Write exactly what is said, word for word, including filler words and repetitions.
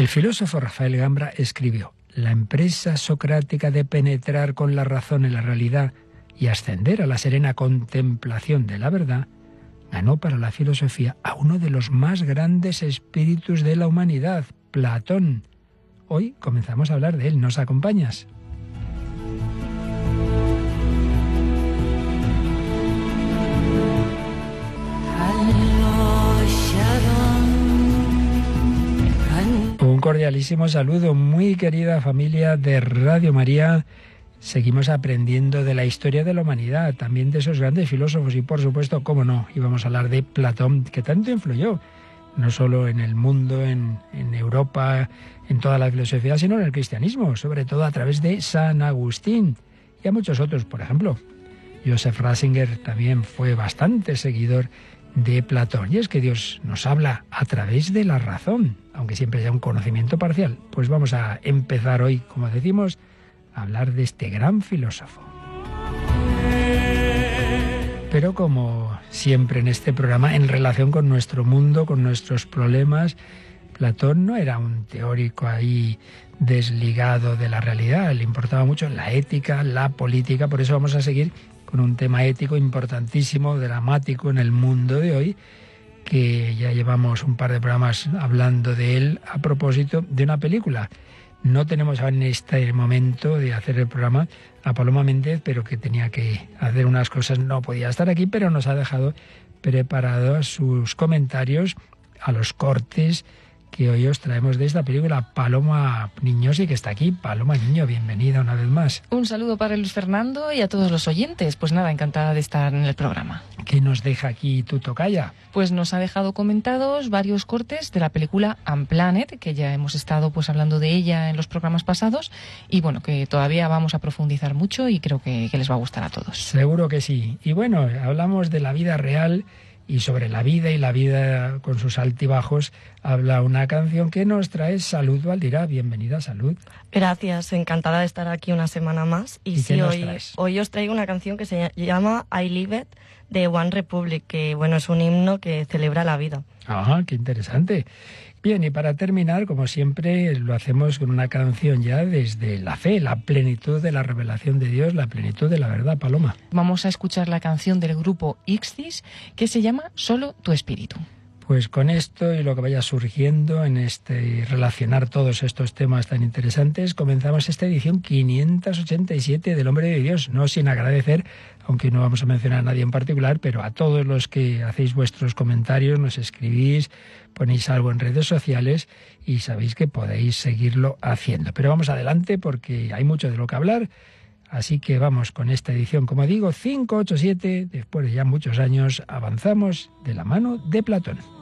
El filósofo Rafael Gambra escribió: la empresa socrática de penetrar con la razón en la realidad y ascender a la serena contemplación de la verdad ganó para la filosofía a uno de los más grandes espíritus de la humanidad, Platón. Hoy comenzamos a hablar de él. ¿Nos acompañas? Un cordialísimo saludo, muy querida familia de Radio María. Seguimos aprendiendo de la historia de la humanidad, también de esos grandes filósofos y, por supuesto, cómo no, íbamos a hablar de Platón, que tanto influyó, no solo en el mundo, en, en Europa, en toda la filosofía, sino en el cristianismo, sobre todo a través de San Agustín y a muchos otros. Por ejemplo, Joseph Ratzinger también fue bastante seguidor de Platón. Y es que Dios nos habla a través de la razón, aunque siempre sea un conocimiento parcial. Pues vamos a empezar hoy, como decimos, a hablar de este gran filósofo. Pero como siempre en este programa, en relación con nuestro mundo, con nuestros problemas, Platón no era un teórico ahí desligado de la realidad. Le importaba mucho la ética, la política. Por eso vamos a seguir con un tema ético importantísimo, dramático en el mundo de hoy, que ya llevamos un par de programas hablando de él a propósito de una película. No tenemos en este momento de hacer el programa a Paloma Méndez, pero que tenía que hacer unas cosas, no podía estar aquí, pero nos ha dejado preparados sus comentarios a los cortes que hoy os traemos de esta película. Paloma Niñosi, que está aquí. Paloma Niño, bienvenida una vez más. Un saludo para Luis Fernando y a todos los oyentes. Pues nada, encantada de estar en el programa. ¿Qué nos deja aquí tu tocaya? Pues nos ha dejado comentados varios cortes de la película Unplanet, que ya hemos estado pues hablando de ella en los programas pasados, y bueno, que todavía vamos a profundizar mucho y creo que, que les va a gustar a todos. Seguro que sí. Y bueno, hablamos de la vida real. Y sobre la vida y la vida con sus altibajos habla una canción que nos trae Salud Valdirá. Bienvenida, Salud. Gracias, encantada de estar aquí una semana más. Y, ¿Y sí, qué nos hoy, traes? hoy os traigo una canción que se llama I Live It, de One Republic, que bueno, es un himno que celebra la vida. Ah, qué interesante. Bien, y para terminar, como siempre, lo hacemos con una canción ya desde la fe, la plenitud de la revelación de Dios, la plenitud de la verdad, Paloma. Vamos a escuchar la canción del grupo Ixtis, que se llama Solo tu espíritu. Pues con esto y lo que vaya surgiendo en este relacionar todos estos temas tan interesantes, comenzamos esta edición quinientos ochenta y siete del Hombre de Dios, no sin agradecer, aunque no vamos a mencionar a nadie en particular, pero a todos los que hacéis vuestros comentarios, nos escribís, ponéis algo en redes sociales y sabéis que podéis seguirlo haciendo. Pero vamos adelante porque hay mucho de lo que hablar, así que vamos con esta edición, como digo, quinientos ochenta y siete, después de ya muchos años, avanzamos de la mano de Platón.